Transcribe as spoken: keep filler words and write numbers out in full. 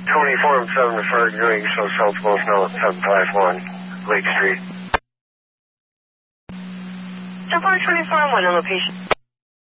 twenty-four and seven referred, doing so southwest now at seven five one Lake Street. ten four twenty-four and one on location.